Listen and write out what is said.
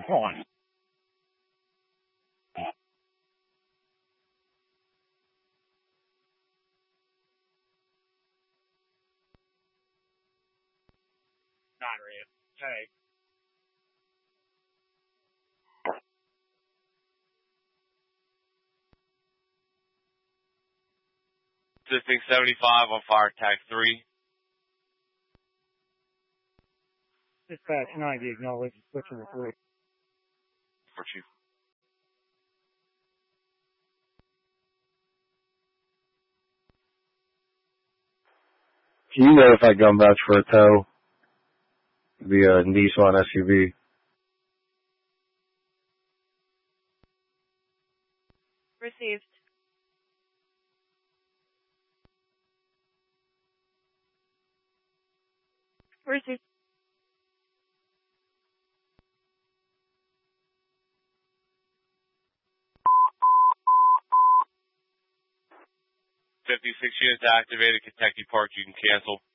on. Not really. Hey. Assisting 75 on fire tag 3. Dispatch 90, acknowledge, switching to 3. For Chief. Do you know if I gun vouch for a tow? The Nissan SUV. Received. Received. .56 units activated. Kentucky Park, you can cancel.